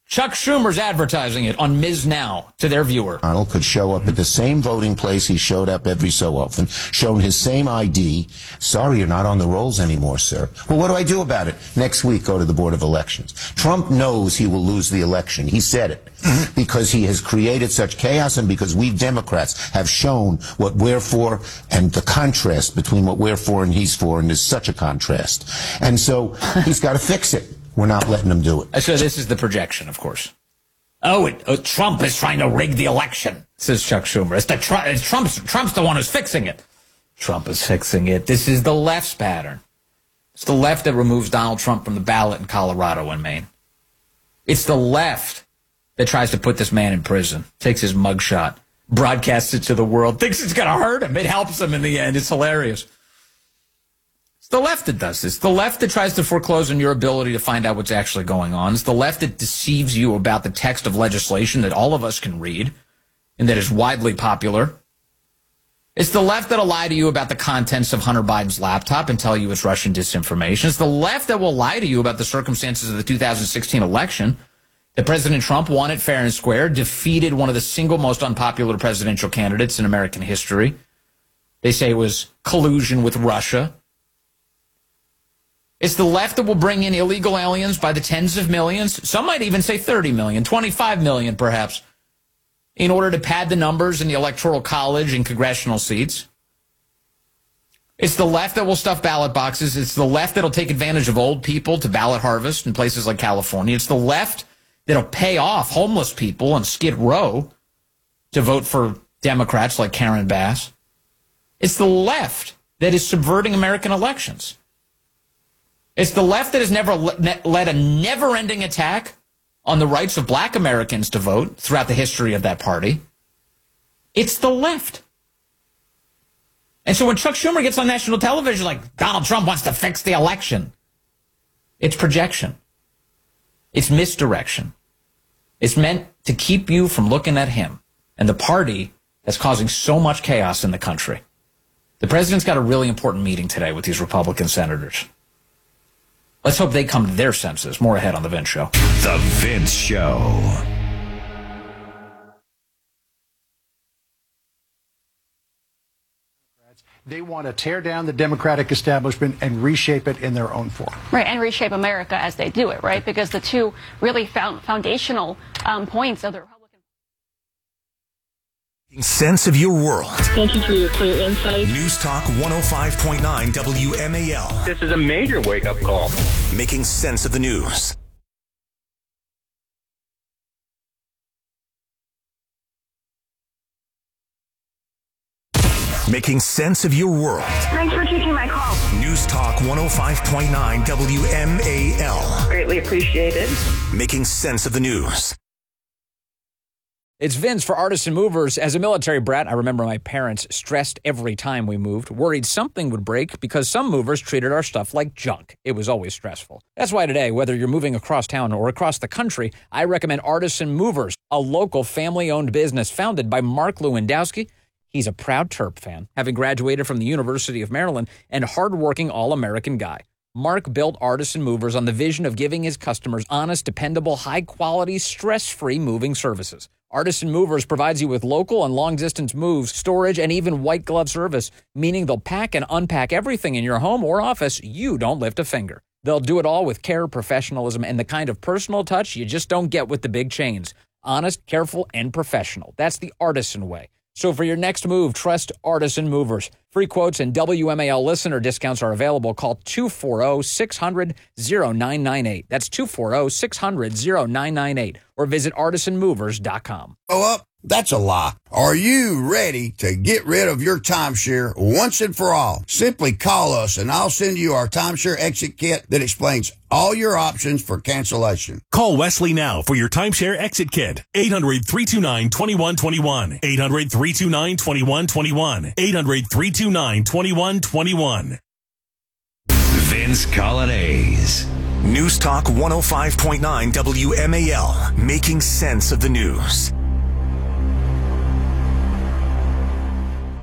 Chuck Schumer's advertising it on Ms. Now to their viewer. Donald could show up at the same voting place he showed up every so often, shown his same ID. Sorry, you're not on the rolls anymore, sir. Well, what do I do about it? Next week, go to the Board of Elections. Trump knows he will lose the election. He said it. Because he has created such chaos and because we Democrats have shown what we're for and the contrast between what we're for and he's for, and there's such a contrast. And so he's got to fix it. We're not letting him do it. So this is the projection, of course. Trump is trying to rig the election, says Chuck Schumer. Trump's the one who's fixing it. Trump is fixing it. This is the left's pattern. It's the left that removes Donald Trump from the ballot in Colorado and Maine. It's the left that tries to put this man in prison, takes his mugshot, broadcasts it to the world, thinks it's going to hurt him. It helps him in the end. It's hilarious. The left that does this. The left that tries to foreclose on your ability to find out what's actually going on. It's the left that deceives you about the text of legislation that all of us can read and that is widely popular. It's the left that'll lie to you about the contents of Hunter Biden's laptop and tell you it's Russian disinformation. It's the left that will lie to you about the circumstances of the 2016 election, that President Trump won it fair and square, defeated one of the single most unpopular presidential candidates in American history. They say it was collusion with Russia. It's the left that will bring in illegal aliens by the tens of millions. Some might even say 30 million, 25 million perhaps, in order to pad the numbers in the Electoral College and congressional seats. It's the left that will stuff ballot boxes. It's the left that will take advantage of old people to ballot harvest in places like California. It's the left that will pay off homeless people on Skid Row to vote for Democrats like Karen Bass. It's the left that is subverting American elections. It's the left that has never led a never-ending attack on the rights of black Americans to vote throughout the history of that party. It's the left. And so when Chuck Schumer gets on national television like Donald Trump wants to fix the election, it's projection. It's misdirection. It's meant to keep you from looking at him and the party that's causing so much chaos in the country. The president's got a really important meeting today with these Republican senators. Let's hope they come to their senses. More ahead on The Vince Show. The Vince Show. They want to tear down the Democratic establishment and reshape it in their own form. Right, and reshape America as they do it, right? Because the two really foundational points of the Republican... Sense of your world. Thank you for your clear insight. News Talk 105.9 WMAL. This is a major wake-up call. Making sense of the news. Making sense of your world. Thanks for taking my call. News Talk 105.9 WMAL. Greatly appreciated. Making sense of the news. It's Vince for Artisan Movers. As a military brat, I remember my parents stressed every time we moved, worried something would break because some movers treated our stuff like junk. It was always stressful. That's why today, whether you're moving across town or across the country, I recommend Artisan Movers, a local family-owned business founded by Mark Lewandowski. He's a proud Terp fan, having graduated from the University of Maryland, and hardworking all-American guy. Mark built Artisan Movers on the vision of giving his customers honest, dependable, high-quality, stress-free moving services. Artisan Movers provides you with local and long-distance moves, storage, and even white-glove service, meaning they'll pack and unpack everything in your home or office. You don't lift a finger. They'll do it all with care, professionalism, and the kind of personal touch you just don't get with the big chains. Honest, careful, and professional. That's the Artisan way. So for your next move, trust Artisan Movers. Free quotes and WMAL listener discounts are available. Call 240-600-0998. That's 240-600-0998. Or visit artisanmovers.com. Oh, up? That's a lie. Are you ready to get rid of your timeshare once and for all? Simply call us and I'll send you our timeshare exit kit that explains all your options for cancellation. Call Wesley now for your timeshare exit kit. 800-329-2121. 800-329-2121. 800-329-2121. Vince Colonnese. News Talk 105.9 WMAL. Making sense of the news.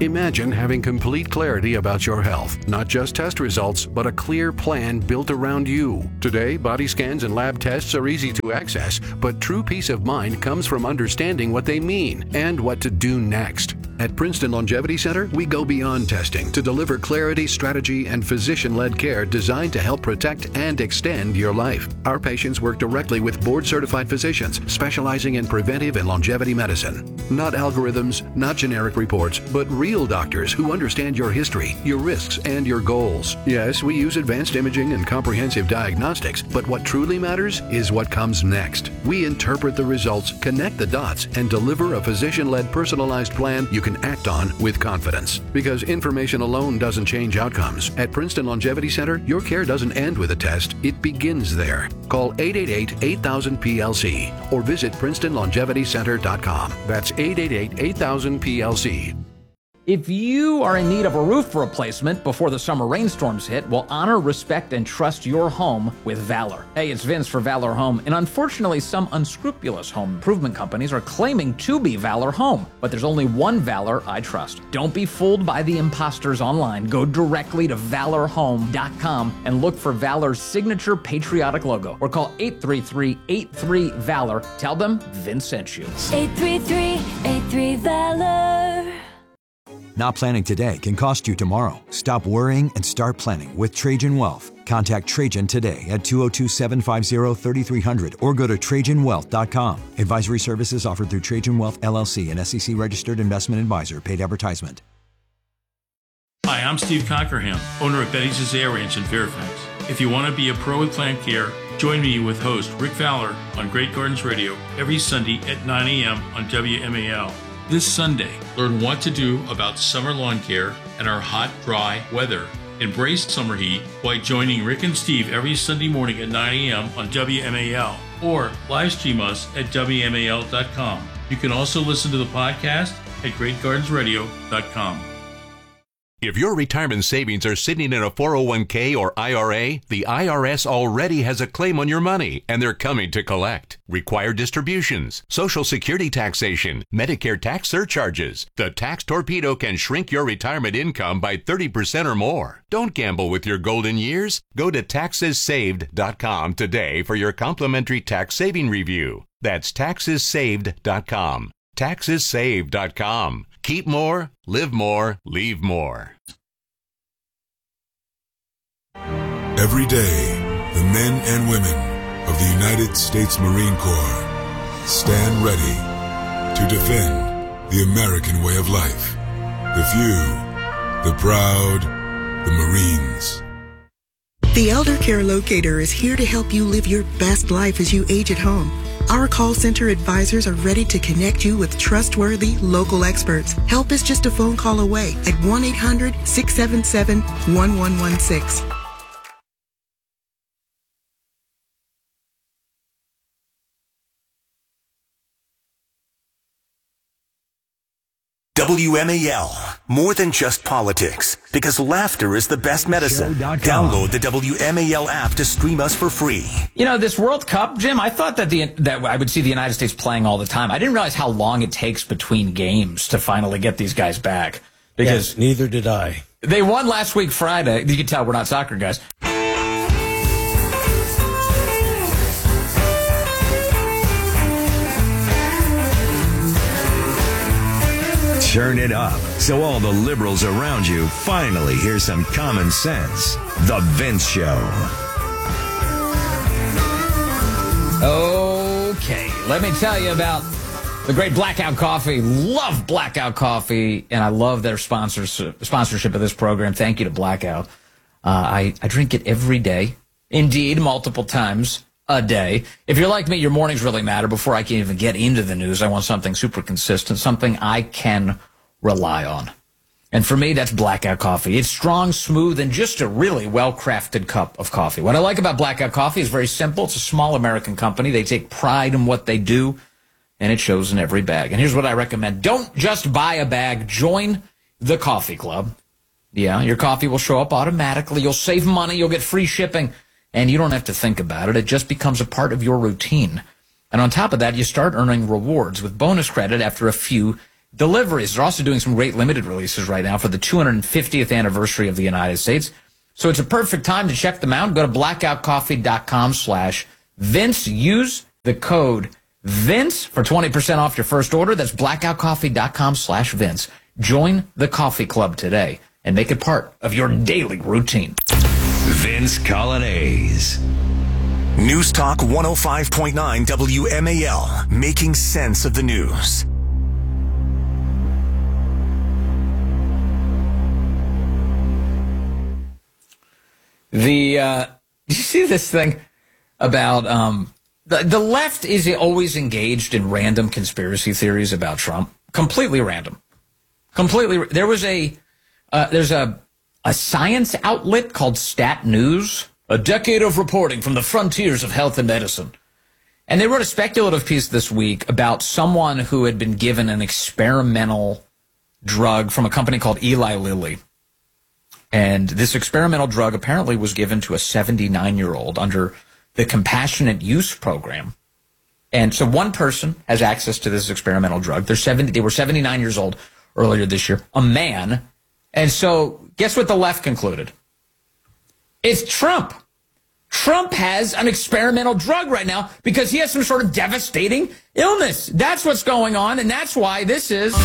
Imagine having complete clarity about your health, not just test results, but a clear plan built around you. Today, body scans and lab tests are easy to access, but true peace of mind comes from understanding what they mean and what to do next. At Princeton Longevity Center, we go beyond testing to deliver clarity, strategy, and physician-led care designed to help protect and extend your life. Our patients work directly with board-certified physicians specializing in preventive and longevity medicine. Not algorithms, not generic reports, but real doctors who understand your history, your risks, and your goals. Yes, we use advanced imaging and comprehensive diagnostics, but what truly matters is what comes next. We interpret the results, connect the dots, and deliver a physician-led personalized plan you can act on with confidence. Because information alone doesn't change outcomes. At Princeton Longevity Center, your care doesn't end with a test, it begins there. Call 888-8000-PLC or visit PrincetonLongevityCenter.com. That's 888-8000-PLC. If you are in need of a roof replacement before the summer rainstorms hit, well, honor, respect, and trust your home with Valor. Hey, it's Vince for Valor Home, and unfortunately, some unscrupulous home improvement companies are claiming to be Valor Home, but there's only one Valor I trust. Don't be fooled by the imposters online. Go directly to ValorHome.com and look for Valor's signature patriotic logo, or call 833-83-VALOR. Tell them Vince sent you. 833-83-VALOR. Not planning today can cost you tomorrow. Stop worrying and start planning with Trajan Wealth. Contact Trajan today at 202-750-3300 or go to TrajanWealth.com. Advisory services offered through Trajan Wealth, LLC, an SEC-registered investment advisor. Paid advertisement. Hi, I'm Steve Cockerham, owner of Betty's Azalea Ranch in Fairfax. If you want to be a pro with plant care, join me with host Rick Fowler on Great Gardens Radio every Sunday at 9 a.m. on WMAL. This Sunday, learn what to do about summer lawn care and our hot, dry weather. Embrace summer heat by joining Rick and Steve every Sunday morning at 9 a.m. on WMAL or live stream us at WMAL.com. You can also listen to the podcast at GreatGardensRadio.com. If your retirement savings are sitting in a 401k or IRA, the IRS already has a claim on your money, and they're coming to collect. Required distributions, Social Security taxation, Medicare tax surcharges. The tax torpedo can shrink your retirement income by 30% or more. Don't gamble with your golden years. Go to TaxesSaved.com today for your complimentary tax saving review. That's TaxesSaved.com. TaxesSaved.com. Keep more, live more, leave more. Every day, the men and women of the United States Marine Corps stand ready to defend the American way of life. The few, the proud, the Marines. The Elder Care Locator is here to help you live your best life as you age at home. Our call center advisors are ready to connect you with trustworthy local experts. Help is just a phone call away at 1-800-677-1116. WMAL, more than just politics, because laughter is the best medicine. Download the WMAL app to stream us for free. You know, this World Cup, Jim, I thought that I would see the United States playing all the time. I didn't realize how long it takes between games to finally get these guys back. Because yes, neither did I. They won last week Friday. You can tell we're not soccer guys. Turn it up so all the liberals around you finally hear some common sense. The Vince Show. Okay, let me tell you about the great Blackout Coffee. Love Blackout Coffee, and I love their sponsorship of this program. Thank you to Blackout. I drink it every day, indeed, multiple times a day. If you're like me, your mornings really matter. Before I can even get into the news, I want something super consistent, something I can rely on. And for me, that's Blackout Coffee. It's strong, smooth, and just a really well-crafted cup of coffee. What I like about Blackout Coffee is very simple. It's a small American company. They take pride in what they do, and it shows in every bag. And here's what I recommend. Don't just buy a bag. Join the coffee club. Yeah, your coffee will show up automatically. You'll save money. You'll get free shipping. And you don't have to think about it. It just becomes a part of your routine. And on top of that, you start earning rewards with bonus credit after a few deliveries. They're also doing some great limited releases right now for the 250th anniversary of the United States. So it's a perfect time to check them out. Go to blackoutcoffee.com/Vince. Use the code Vince for 20% off your first order. That's blackoutcoffee.com/Vince. Join the coffee club today and make it part of your daily routine. Vince Coglianese. News Talk 105.9 WMAL, making sense of the news. You see this thing about the left is always engaged in random conspiracy theories about Trump. Completely random. Completely. There was there's a science outlet called Stat News, a decade of reporting from the frontiers of health and medicine. And they wrote a speculative piece this week about someone who had been given an experimental drug from a company called Eli Lilly. And this experimental drug apparently was given to a 79-year-old under the compassionate use program. And so one person has access to this experimental drug. They were 79 years old earlier this year, a man. And so guess what the left concluded? It's Trump. Trump has an experimental drug right now because he has some sort of devastating illness. That's what's going on, and that's why this is...